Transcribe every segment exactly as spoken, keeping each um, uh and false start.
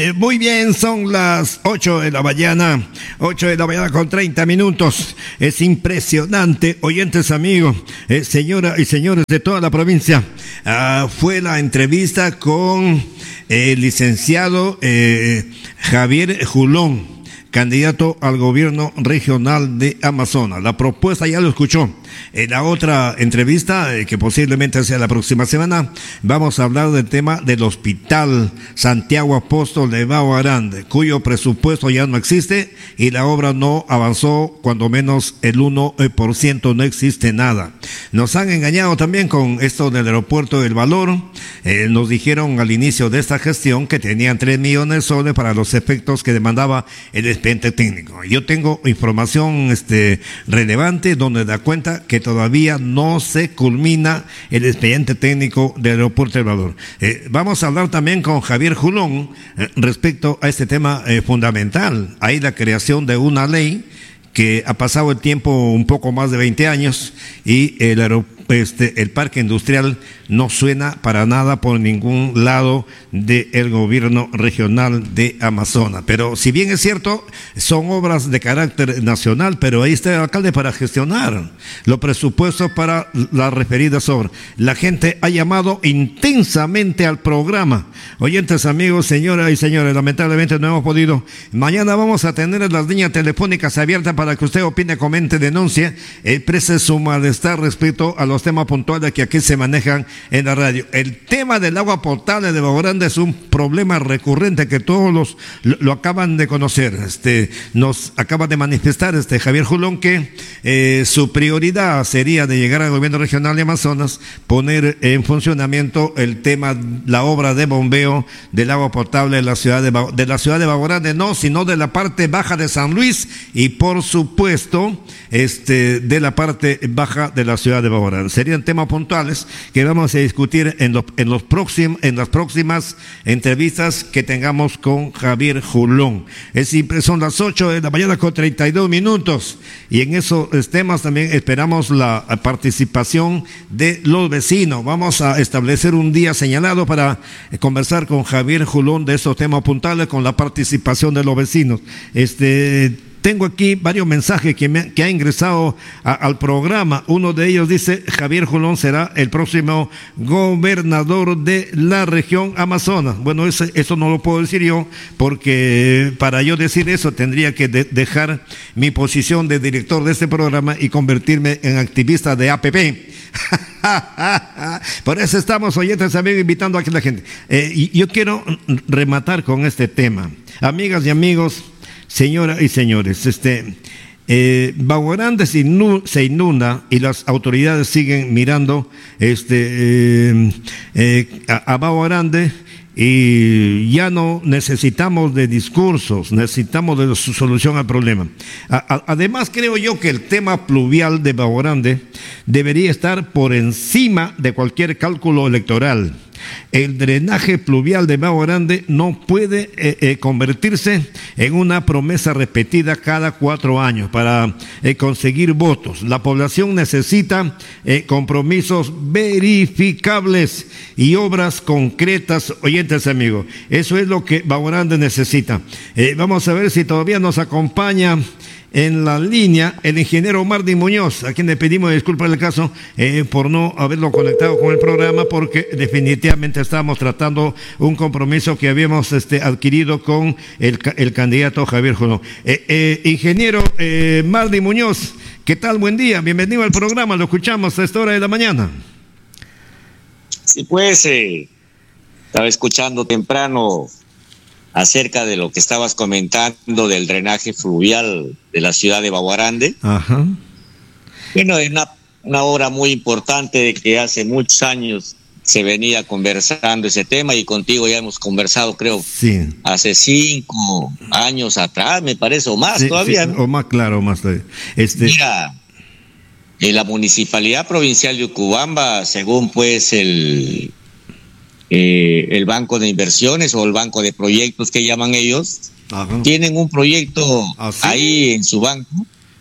Eh, muy bien, son las ocho de la mañana, ocho de la mañana con treinta minutos. Es impresionante, oyentes amigos, eh, señoras y señores de toda la provincia. Ah, fue la entrevista con el licenciado eh, Javier Julón, candidato al gobierno regional de Amazonas. La propuesta ya lo escuchó. En la otra entrevista, eh, que posiblemente sea la próxima semana, vamos a hablar del tema del Hospital Santiago Apóstol de Baguarande, cuyo presupuesto ya no existe y la obra no avanzó, cuando menos el uno por ciento, no existe nada. Nos han engañado también con esto del aeropuerto del Valor. Eh, nos dijeron al inicio de esta gestión que tenían tres millones de soles para los efectos que demandaba el expediente técnico. Yo tengo información este, relevante donde da cuenta que todavía no se culmina el expediente técnico del aeropuerto del Valor. Eh, vamos a hablar también con Javier Julón eh, respecto a este tema eh, fundamental. Hay la creación de una ley que ha pasado el tiempo un poco más de veinte años y el aeropuerto Este, el parque industrial no suena para nada por ningún lado del gobierno regional de Amazonas. Pero si bien es cierto, son obras de carácter nacional, pero ahí está el alcalde para gestionar los presupuestos para las referidas obras. La gente ha llamado intensamente al programa. Oyentes amigos, señoras y señores, lamentablemente no hemos podido. Mañana vamos a tener las líneas telefónicas abiertas para que usted opine, comente, denuncie, exprese su malestar respecto a los temas puntuales que aquí se manejan en la radio. El tema del agua potable de Baguarande es un problema recurrente que todos los lo, lo acaban de conocer. Este nos acaba de manifestar este Javier Julón que eh, su prioridad sería de llegar al gobierno regional de Amazonas, poner en funcionamiento el tema, la obra de bombeo del agua potable de la ciudad de, de la ciudad de Baguarande, no, sino de la parte baja de San Luis y por supuesto este de la parte baja de la ciudad de Baguarande. Serían temas puntuales que vamos a discutir en, lo, en, los próxim, en las próximas entrevistas que tengamos con Javier Julón. Es simple, son las ocho de la mañana con treinta y dos minutos y en esos temas también esperamos la participación de los vecinos. Vamos a establecer un día señalado para conversar con Javier Julón de esos temas puntuales con la participación de los vecinos. Este... Tengo aquí varios mensajes que, me, que ha ingresado a, al programa. Uno de ellos dice: Javier Julón será el próximo gobernador de la región Amazonas. Bueno, eso, eso no lo puedo decir yo, porque para yo decir eso tendría que de, dejar mi posición de director de este programa y convertirme en activista de A P P. Por eso estamos, oyentes amigos, invitando a que la gente. Eh, y yo quiero rematar con este tema. Amigas y amigos, señoras y señores, este, eh, Baguarande se, inu, se inunda y las autoridades siguen mirando este, eh, eh, a, a Baguarande y ya no necesitamos de discursos, necesitamos de su solución al problema. A, a, además, creo yo que el tema pluvial de Baguarande debería estar por encima de cualquier cálculo electoral. El drenaje pluvial de Baguarande no puede eh, eh, convertirse en una promesa repetida cada cuatro años para eh, conseguir votos. La población necesita eh, compromisos verificables y obras concretas, oyentes amigos. Eso es lo que Baguarande necesita. Eh, vamos a ver si todavía nos acompaña en la línea el ingeniero Mardi Muñoz, a quien le pedimos disculpas en el caso eh, por no haberlo conectado con el programa, porque definitivamente estábamos tratando un compromiso que habíamos este, adquirido con el, el candidato Javier Julón. Eh, eh, ingeniero eh, Mardi Muñoz, ¿qué tal? Buen día, bienvenido al programa, lo escuchamos a esta hora de la mañana. Sí, pues eh, estaba escuchando temprano acerca de lo que estabas comentando del drenaje fluvial de la ciudad de Baguarande. Ajá. Bueno, es una, una obra muy importante de que hace muchos años se venía conversando ese tema y contigo ya hemos conversado, creo, sí, hace cinco años atrás, me parece, o más sí, todavía. Sí, ¿no? O más, claro, más todavía. Este... Mira, en la Municipalidad Provincial de Ucubamba, según pues el... Eh, el banco de inversiones o el banco de proyectos que llaman ellos, ajá, tienen un proyecto ¿ah, sí? ahí en su banco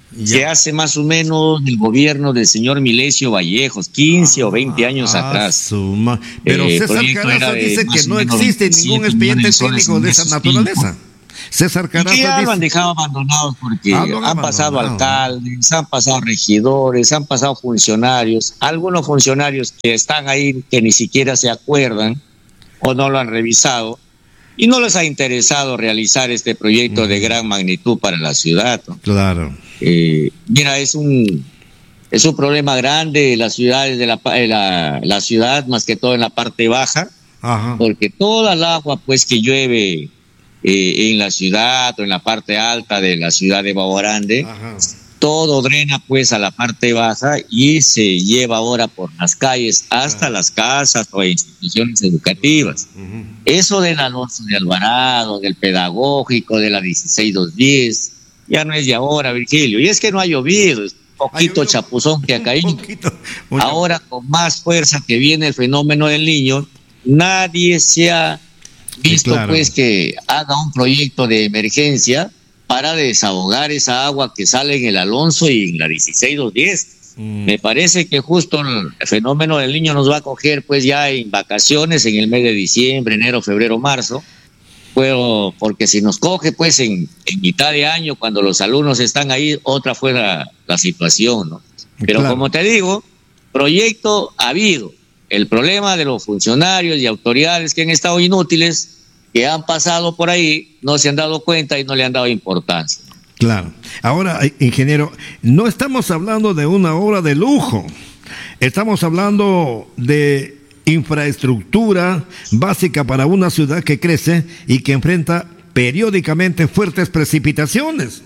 Ya. Que hace más o menos el gobierno del señor Milesio Vallejos, quince ah, o veinte años ah, atrás. Suma. Pero eh, César Carazo dice que no existe ningún expediente técnico de esa naturaleza. Tiempo. César Carazo ya dice... lo han dejado abandonados porque ah, han, han pasado alcaldes, han pasado regidores, han pasado funcionarios, algunos funcionarios que están ahí que ni siquiera se acuerdan o no lo han revisado y no les ha interesado realizar este proyecto mm. de gran magnitud para la ciudad, ¿no? Claro. Eh, mira, es un es un problema grande las ciudades de la, la, la ciudad, más que todo en la parte baja, Ajá. porque toda el agua pues que llueve eh, en la ciudad o en la parte alta de la ciudad de Baguarande, Ajá. todo drena pues a la parte baja y se lleva ahora por las calles hasta Ajá. las casas o instituciones educativas. Uh-huh. Eso del Alonso de Alvarado, del Pedagógico, de la dieciséis doscientos diez, ya no es de ahora, Virgilio. Y es que no ha llovido, es un poquito llovido, chapuzón que ha caído. Poquito, ahora con más fuerza que viene el fenómeno del Niño, nadie se ha visto sí, claro. pues que haga un proyecto de emergencia para desahogar esa agua que sale en el Alonso y en la dieciséis doscientos diez. Mm. Me parece que justo el fenómeno del Niño nos va a coger pues ya en vacaciones en el mes de diciembre, enero, febrero, marzo, pero porque si nos coge pues en, en mitad de año cuando los alumnos están ahí, otra fue la, la situación, ¿no? Pero claro. como te digo, proyecto ha habido. El problema de los funcionarios y autoridades que han estado inútiles, que han pasado por ahí, no se han dado cuenta y no le han dado importancia. Claro. Ahora, ingeniero, no estamos hablando de una obra de lujo, estamos hablando de infraestructura básica para una ciudad que crece y que enfrenta periódicamente fuertes precipitaciones.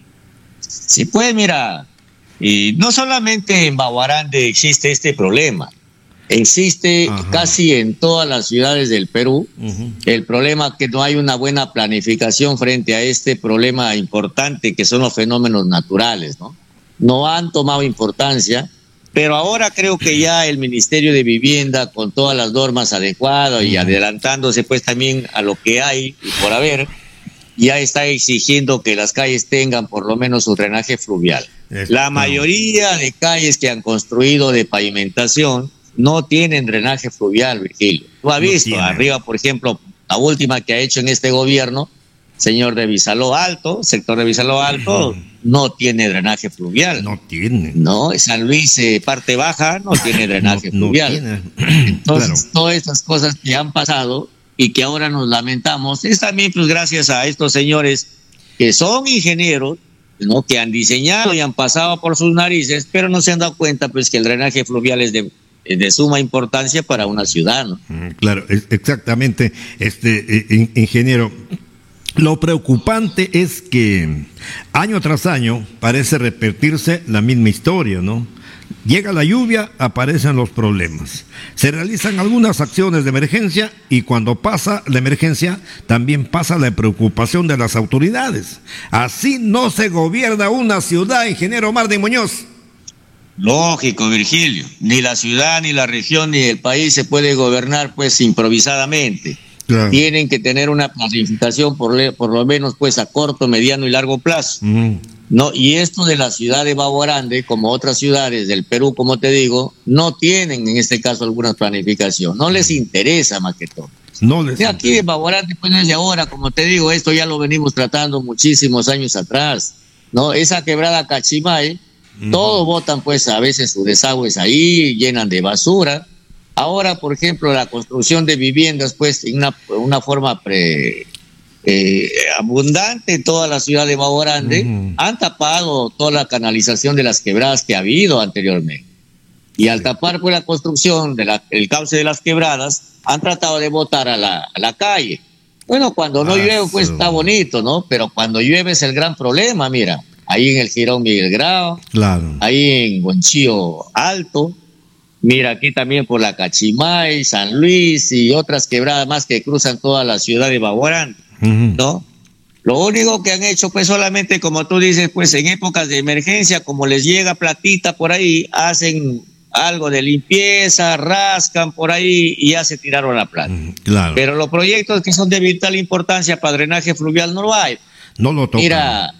Sí, pues mira, y no solamente en Baguarande existe este problema. Existe Ajá. casi en todas las ciudades del Perú. Uh-huh. El problema es que no hay una buena planificación frente a este problema importante que son los fenómenos naturales, ¿no? No han tomado importancia, pero ahora creo que ya el Ministerio de Vivienda, con todas las normas adecuadas uh-huh. y adelantándose pues también a lo que hay y por haber, ya está exigiendo que las calles tengan por lo menos su drenaje fluvial. Es la mayoría de calles que han construido de pavimentación no tienen drenaje fluvial, Virgilio. Tú has visto no arriba, por ejemplo, la última que ha hecho en este gobierno, señor de Visaló Alto, sector de Visaló Alto, uh-huh. no tiene drenaje fluvial. No tiene. No, San Luis, eh, parte baja, no tiene drenaje no, fluvial. No tiene. Entonces, claro. todas estas cosas que han pasado y que ahora nos lamentamos, es también pues gracias a estos señores que son ingenieros, ¿no? que han diseñado y han pasado por sus narices, pero no se han dado cuenta pues que el drenaje fluvial es de de suma importancia para una ciudad, ¿no? Claro, exactamente, este ingeniero. Lo preocupante es que año tras año parece repetirse la misma historia, ¿no? Llega la lluvia, aparecen los problemas. Se realizan algunas acciones de emergencia y cuando pasa la emergencia también pasa la preocupación de las autoridades. Así no se gobierna una ciudad, ingeniero Martín Muñoz. Lógico, Virgilio. Ni la ciudad, ni la región, ni el país se puede gobernar pues improvisadamente. Claro. Tienen que tener una planificación por, le, por lo menos pues a corto, mediano y largo plazo. Mm. No, y esto de la ciudad de Baguarande, como otras ciudades del Perú, como te digo, no tienen en este caso alguna planificación. No les interesa más que todo. No les de aquí de Baguarande, pues no es de ahora, como te digo, esto ya lo venimos tratando muchísimos años atrás. No, esa quebrada Cachimay, mm. todos botan pues a veces sus desagües ahí, llenan de basura. Ahora, por ejemplo, la construcción de viviendas, pues, en una, una forma pre, eh, abundante en toda la ciudad de Baguarande, uh-huh. han tapado toda la canalización de las quebradas que ha habido anteriormente. Y al tapar pues, la construcción del de cauce de las quebradas, han tratado de botar a la, a la calle. Bueno, cuando no ah, llueve, pues, está bonito, ¿no? Pero cuando llueve es el gran problema, mira. Ahí en el Jirón Miguel Grau, claro. ahí en Huanchillo Alto, mira, aquí también por la Cachimay, San Luis y otras quebradas más que cruzan toda la ciudad de Baguarande, uh-huh. ¿no? Lo único que han hecho, pues solamente, como tú dices, pues en épocas de emergencia, como les llega platita por ahí, hacen algo de limpieza, rascan por ahí y ya se tiraron la plata. Uh-huh. Claro. Pero los proyectos que son de vital importancia para drenaje fluvial no lo hay. No lo tocan. Mira,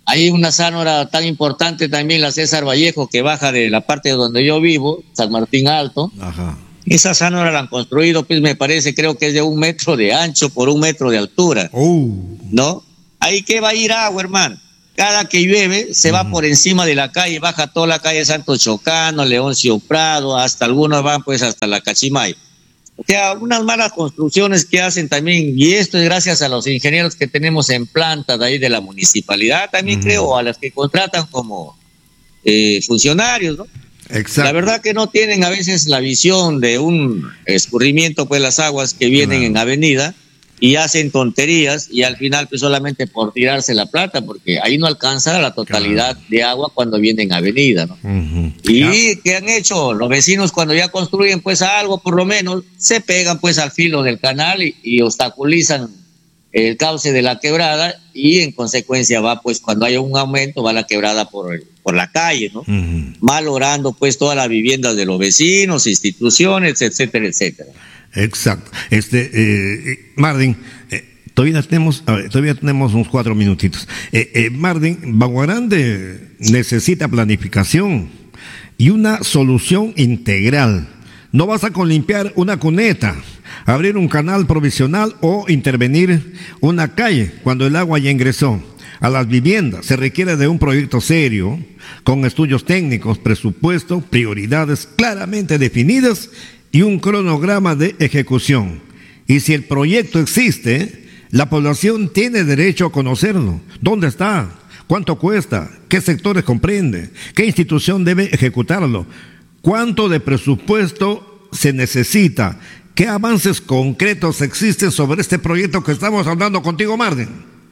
hay una zanja tan importante también, la César Vallejo, que baja de la parte donde yo vivo, San Martín Alto. Ajá. Esa zanja la han construido, pues me parece, creo que es de un metro de ancho por un metro de altura. Uh. ¿No? Ahí que va a ir agua, hermano. Cada que llueve se va uh-huh. por encima de la calle, baja toda la calle Santo Chocano, Leoncio Prado, hasta algunos van pues hasta la Cachimay. O sea, algunas malas construcciones que hacen también, y esto es gracias a los ingenieros que tenemos en planta de ahí de la municipalidad, también uh-huh. creo, a las que contratan como eh, funcionarios, ¿no? Exacto. La verdad que no tienen a veces la visión de un escurrimiento, pues las aguas que vienen claro. en avenida, y hacen tonterías, y al final pues solamente por tirarse la plata, porque ahí no alcanza la totalidad claro. de agua cuando vienen a avenida, ¿no? Uh-huh. Y claro. ¿qué han hecho? Los vecinos cuando ya construyen pues algo, por lo menos, se pegan pues al filo del canal y, y obstaculizan el cauce de la quebrada, y en consecuencia va pues cuando hay un aumento va la quebrada por, por la calle, ¿no? Uh-huh. Malogrando pues todas las viviendas de los vecinos, instituciones, etcétera, etcétera. Exacto. Este, eh, Marvin, eh, todavía tenemos, a ver, todavía tenemos unos cuatro minutitos. Eh, eh, Marvin, Baguarande necesita planificación y una solución integral. No basta con limpiar una cuneta, abrir un canal provisional o intervenir una calle cuando el agua ya ingresó a las viviendas. Se requiere de un proyecto serio, con estudios técnicos, presupuesto, prioridades claramente definidas y un cronograma de ejecución. Y si el proyecto existe, la población tiene derecho a conocerlo. ¿Dónde está? ¿Cuánto cuesta? ¿Qué sectores comprende? ¿Qué institución debe ejecutarlo? ¿Cuánto de presupuesto se necesita? ¿Qué avances concretos existen sobre este proyecto que estamos hablando contigo, Marden?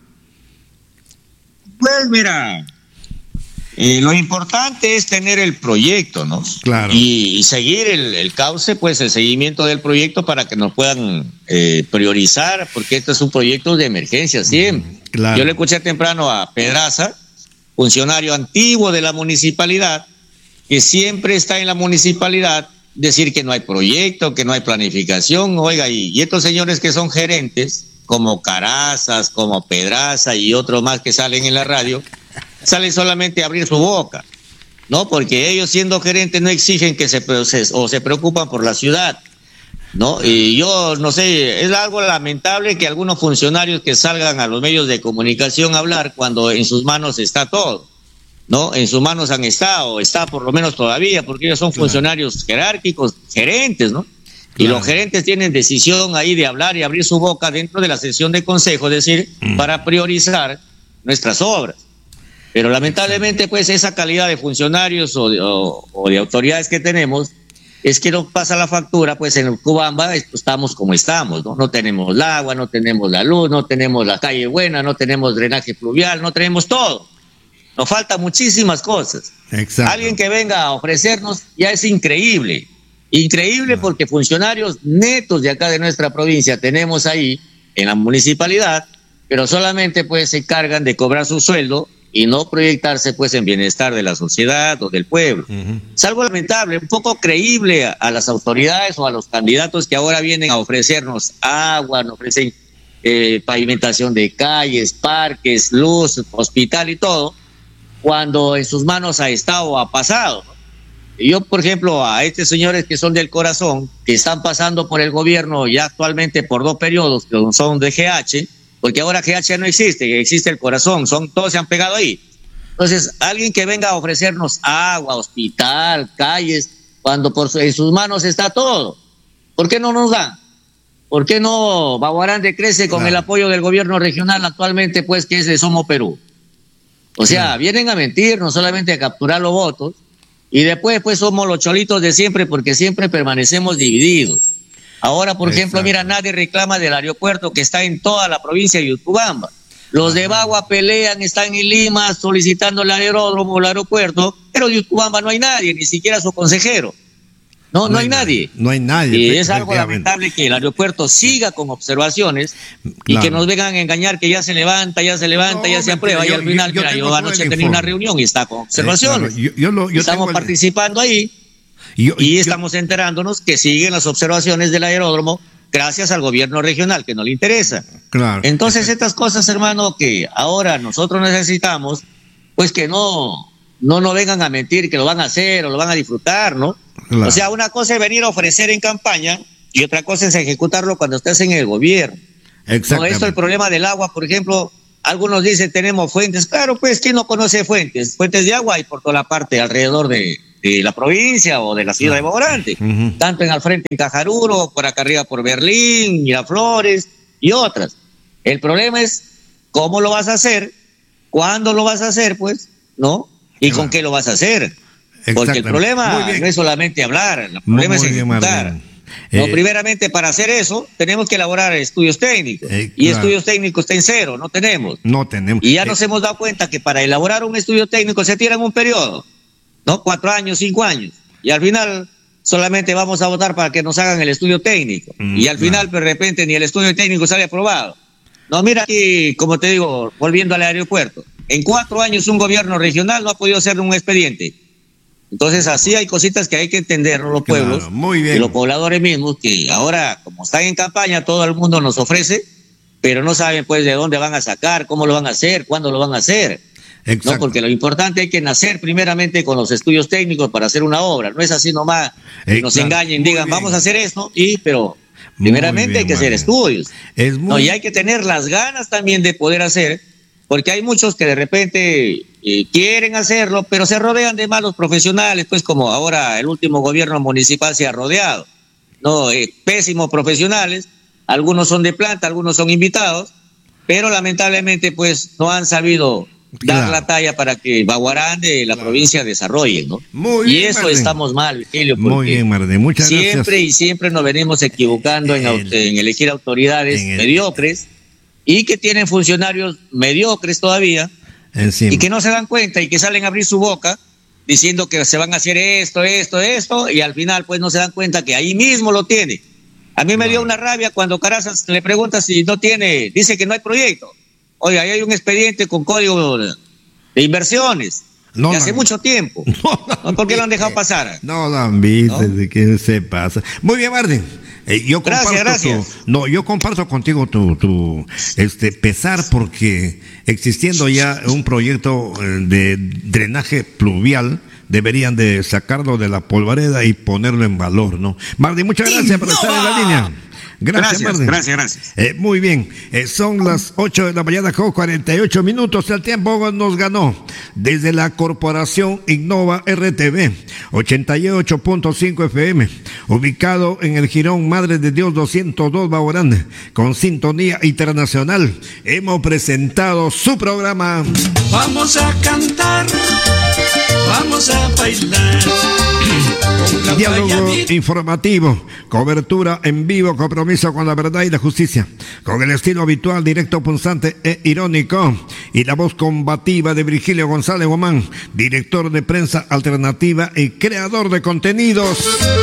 Pues mira, eh, lo importante es tener el proyecto, ¿no? Claro. Y, y seguir el, el cauce, pues el seguimiento del proyecto para que nos puedan eh, priorizar, porque este es un proyecto de emergencia siempre. Claro. Yo le escuché temprano a Pedraza, funcionario antiguo de la municipalidad, que siempre está en la municipalidad, decir que no hay proyecto, que no hay planificación. Oiga, y, y estos señores que son gerentes, como Carazas, como Pedraza y otros más que salen en la radio, salen solamente a abrir su boca, ¿no? Porque ellos, siendo gerentes, no exigen que se o se preocupan por la ciudad, ¿no? Y yo no sé, es algo lamentable que algunos funcionarios que salgan a los medios de comunicación a hablar cuando en sus manos está todo, ¿no? En sus manos han estado, está por lo menos todavía, porque ellos son claro. funcionarios jerárquicos, gerentes, ¿no? Y claro. los gerentes tienen decisión ahí de hablar y abrir su boca dentro de la sesión de consejo, es decir, mm. para priorizar nuestras obras. Pero lamentablemente, pues, esa calidad de funcionarios o de, o, o de autoridades que tenemos es que nos pasa la factura, pues en Cubamba estamos como estamos, ¿no? No tenemos el agua, no tenemos la luz, no tenemos la calle buena, no tenemos drenaje fluvial, no tenemos todo. Nos faltan muchísimas cosas. Exacto. Alguien que venga a ofrecernos ya es increíble. Increíble, porque funcionarios netos de acá de nuestra provincia tenemos ahí en la municipalidad, pero solamente pues se encargan de cobrar su sueldo y no proyectarse pues en bienestar de la sociedad o del pueblo. Uh-huh. Es algo lamentable, un poco creíble a, a las autoridades o a los candidatos que ahora vienen a ofrecernos agua, nos ofrecen eh, pavimentación de calles, parques, luz, hospital y todo, cuando en sus manos ha estado o ha pasado, ¿no? Yo, por ejemplo, a estos señores que son del corazón, que están pasando por el gobierno ya actualmente por dos periodos, que son de G H, porque ahora G H no existe, existe el corazón, son todos se han pegado ahí. Entonces, alguien que venga a ofrecernos agua, hospital, calles, cuando por su, en sus manos está todo, ¿por qué no nos dan? ¿Por qué no Baguarande crece con claro. el apoyo del gobierno regional actualmente, pues, que es de Somos Perú? O sea, claro. vienen a mentir, no solamente a capturar los votos, y después pues somos los cholitos de siempre, porque siempre permanecemos divididos. Ahora, por Exacto. ejemplo, mira, nadie reclama del aeropuerto que está en toda la provincia de Utcubamba. Los Ajá. de Bagua pelean, están en Lima solicitando el aeródromo, el aeropuerto, pero de Utcubamba no hay nadie, ni siquiera su consejero. No, no, no hay, hay nadie. No hay nadie. Y es algo lamentable que el aeropuerto siga con observaciones claro. y que nos vengan a engañar que ya se levanta, ya se levanta, no, ya se aprueba. Yo, y al final, yo, yo, mira, yo anoche tenía una reunión y está con observaciones. Eh, claro. yo, yo lo, yo estamos el... participando ahí yo, y yo, estamos enterándonos que siguen las observaciones del aeródromo gracias al gobierno regional, que no le interesa. Claro. Entonces, estas cosas, hermano, que ahora nosotros necesitamos pues que no, no nos vengan a mentir que lo van a hacer o lo van a disfrutar, ¿no? Claro. O sea, una cosa es venir a ofrecer en campaña y otra cosa es ejecutarlo cuando estás en el gobierno. Exacto. No, esto el problema del agua, por ejemplo, algunos dicen tenemos fuentes. Claro, pues, ¿quién no conoce fuentes? Fuentes de agua hay por toda la parte alrededor de, de la provincia o de la ciudad de Baorante. Uh-huh. Tanto en al frente en Cajaruro, por acá arriba por Berlín, Miraflores y otras. El problema es cómo lo vas a hacer, cuándo lo vas a hacer, pues, ¿no? Y claro. con qué lo vas a hacer. Porque el problema no es solamente hablar, el problema muy es ejecutar. No, eh, primeramente, para hacer eso, tenemos que elaborar estudios técnicos. Eh, y claro. estudios técnicos está en cero, no tenemos. No tenemos. Y ya eh, nos hemos dado cuenta que para elaborar un estudio técnico se tiran un periodo, ¿no? Cuatro años, cinco años. Y al final solamente vamos a votar para que nos hagan el estudio técnico. Mm, y al claro. final, de repente, ni el estudio técnico sale aprobado. No, mira aquí, como te digo, volviendo al aeropuerto. En cuatro años un gobierno regional no ha podido hacer un expediente. Entonces, así hay cositas que hay que entender, ¿no? Los pueblos claro, muy bien. Y los pobladores mismos, que ahora, como están en campaña, todo el mundo nos ofrece, pero no saben, pues, de dónde van a sacar, cómo lo van a hacer, cuándo lo van a hacer. Exacto. ¿No? Porque lo importante hay que nacer primeramente con los estudios técnicos para hacer una obra. No es así nomás que eh, nos claro, engañen, digan, bien. vamos a hacer esto, y pero primeramente bien, hay que hacer bien. estudios. Es muy... ¿no? Y hay que tener las ganas también de poder hacer, porque hay muchos que de repente eh, quieren hacerlo, pero se rodean de malos profesionales, pues como ahora el último gobierno municipal se ha rodeado, no, eh, pésimos profesionales, algunos son de planta, algunos son invitados, pero lamentablemente pues no han sabido dar claro. la talla para que Baguarande, la claro. provincia, desarrolle, ¿no? Muy y bien, eso Martín. Estamos mal, Virgilio, porque muy bien, Martín. Muchas siempre gracias. y siempre nos venimos equivocando en, el, en elegir autoridades el, mediocres y que tienen funcionarios mediocres todavía encima. Y que no se dan cuenta y que salen a abrir su boca diciendo que se van a hacer esto, esto, esto, y al final pues no se dan cuenta que ahí mismo lo tiene. A mí me dio una rabia cuando Carazo le pregunta si no tiene, dice que no hay proyecto. Oiga, ahí hay un expediente con código de inversiones no, de hace no, mucho tiempo. No, no, ¿por qué lo han dejado pasar? No lo han visto, ¿no? De qué se pasa. Muy bien, Martín. Eh, yo comparto gracias, gracias. Tu, no, yo comparto contigo tu, tu este pesar porque existiendo ya un proyecto de drenaje pluvial deberían de sacarlo de la polvareda y ponerlo en valor, ¿no? Martín, muchas gracias por estar en la línea. Gracias, gracias, gracias, gracias. Eh, muy bien, eh, son las ocho de la mañana con cuarenta y ocho minutos. El tiempo nos ganó desde la Corporación Innova R T V, ochenta y ocho punto cinco F M, ubicado en el Jirón Madre de Dios doscientos dos Baorán, con sintonía internacional. Hemos presentado su programa. Vamos a cantar, vamos a bailar. Diálogo informativo, cobertura en vivo, compromiso con la verdad y la justicia, con el estilo habitual, directo, punzante e irónico, y la voz combativa de Virgilio González Guamán, director de prensa alternativa y creador de contenidos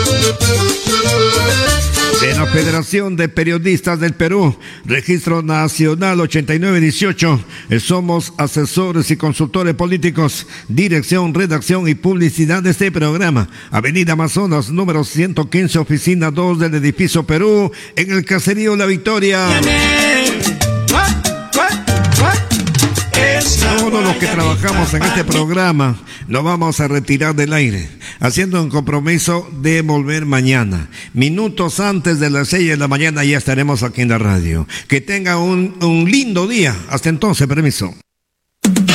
de la Federación de Periodistas del Perú, Registro Nacional ochenta y nueve dieciocho. Somos asesores y consultores políticos, dirección, redacción y publicidad de este programa. Avenida Amazonas, número ciento quince, oficina dos del edificio Perú, en el caserío La Victoria. Todos los que trabajamos en este programa nos vamos a retirar del aire, haciendo un compromiso de volver mañana. Minutos antes de las seis de la mañana ya estaremos aquí en la radio. Que tenga un, un lindo día. Hasta entonces, permiso.